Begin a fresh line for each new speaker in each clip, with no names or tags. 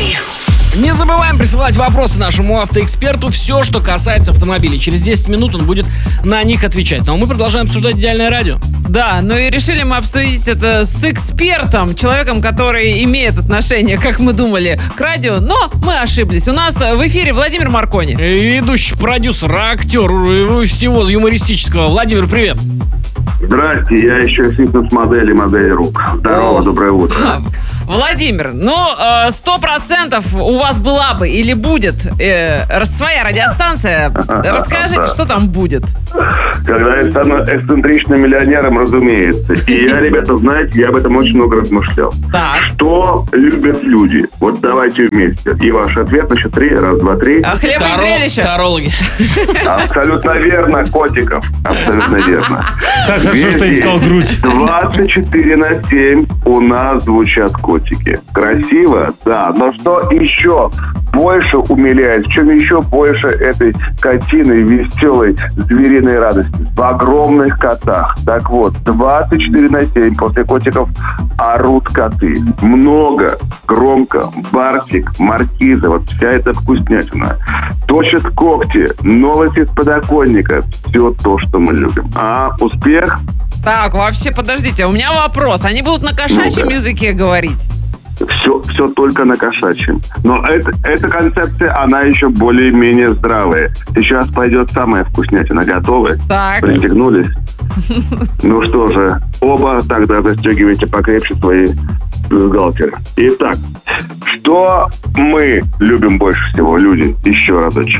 Каждый.
Не забываем присылать вопросы нашему автоэксперту. Все, что касается автомобилей. Через 10 минут он будет на них отвечать. Ну а мы продолжаем обсуждать идеальное радио.
Да, ну и решили мы обсудить это с экспертом, человеком, который имеет отношение, как мы думали, к радио, но мы ошиблись. У нас в эфире Владимир Маркони.
Ведущий, продюсер, актер всего юмористического. Владимир, привет.
Здрасте, я еще фитнес-модель рук. Здорово, доброе утро.
Владимир, 100% у вас была бы или будет своя радиостанция. Расскажите, что там будет?
Когда я стану эксцентричным миллионером, разумеется. И я, ребята, знаете, я об этом очень много размышлял.
Так.
Что любят люди? Вот давайте вместе. И ваш ответ на счет 3. Раз, два, три.
Хлеб и зрелище.
Тарологи.
Абсолютно верно, котиков. Абсолютно верно.
Как хорошо, что я сказал грудь.
24/7 у нас звучат котики. Красиво? Да. Но что еще больше умиляет, в чем еще больше этой котиной веселой звериной радости? В огромных котах. Так вот, 24/7 после котиков орут коты. Много, громко, Барсик, Маркиза, вот вся эта вкуснятина. Точат когти, новости с подоконника. Все то, что мы любим. А успех?
Так, вообще, подождите, у меня вопрос. Они будут на кошачьем языке говорить?
Все только на кошачьем. Но эта концепция, она еще более-менее здравая. Сейчас пойдет самая вкуснятина. Готовы?
Так.
Пристегнулись? Ну что же, оба тогда застегивайте покрепче свои бюстгальтеры. Итак, что мы любим больше всего, люди? Еще разочек.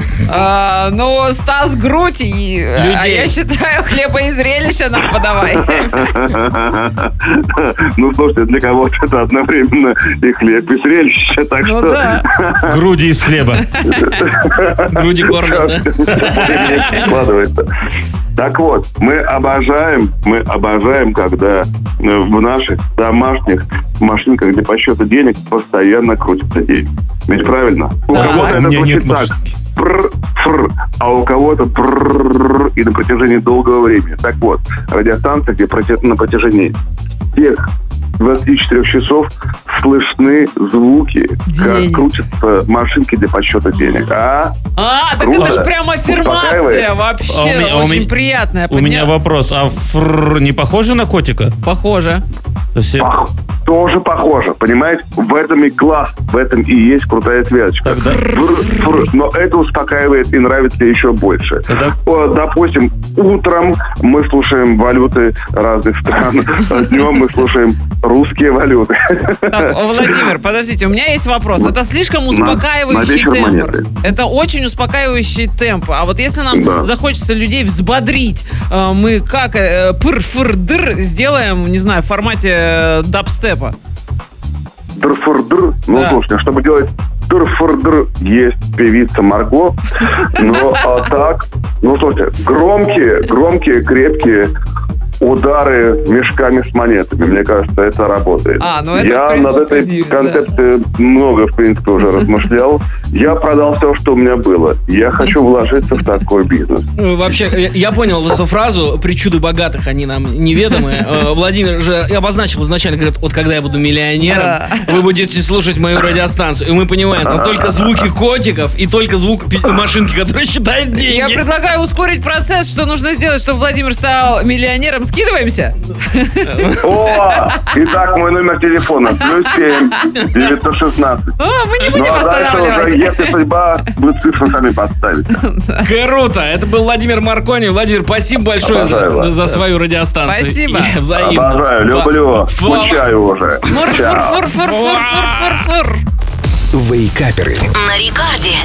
Стас, грудь и я считаю, хлеба и зрелища нам подавай.
Ну, слушайте, для кого-то это одновременно и хлеб, и зрелище, так что...
Да.
Груди из хлеба.
Груди кормят, да?
Складывается. Так вот, мы обожаем, когда в наших домашних машинках для подсчета денег постоянно крутятся деньги. Ведь правильно? У кого-то это звучит так. Пр-фр, а у кого-то пр и на протяжении долгого времени. Так вот, радиостанция, где на протяжении всех 24 часов слышны звуки, как крутятся машинки для подсчета денег. Так
это же прям аффирмация вообще, очень приятная.
У меня вопрос, а фр не похоже на котика?
Похоже.
Тоже похоже, понимаете? В этом и класс, в этом и есть крутая связочка. Но это успокаивает и нравится еще больше. Допустим, утром мы слушаем валюты разных стран, а днем мы слушаем русские валюты.
Владимир, подождите, у меня есть вопрос. Это слишком успокаивающий темп. Это очень успокаивающий темп. А вот если нам захочется людей взбодрить, мы как пыр-фыр-дыр сделаем, не знаю, в формате дабстепа?
Др-фыр-др. Ну, слушайте, чтобы делать др-фыр-др, есть певица Марго. А так, слушайте, громкие, крепкие удары мешками с монетами. Мне кажется, это работает. Я над этой концепцией много, в принципе, уже размышлял. Я продал все, что у меня было. Я хочу вложиться в такой бизнес.
Вообще, я понял вот эту фразу «причуды богатых», они нам неведомы. Владимир же обозначил изначально, говорит, вот когда я буду миллионером, вы будете слушать мою радиостанцию. И мы понимаем, там только звуки котиков и только звук машинки, которая считает деньги.
Я предлагаю ускорить процесс. Что нужно сделать, чтобы Владимир стал миллионером? Скидываемся?
Итак, мой номер телефона +7 916.
Мы не будем останавливать.
Если судьба, будет цифру сами подставить.
Круто! Это был Владимир Маркони. Владимир, спасибо большое за свою радиостанцию.
Спасибо.
Взаимно.
Обожаю, люблю. Скучаю уже.
Фур-фур-фур-фур-фур-фур-фур.
Вейкаперы на Рекорде.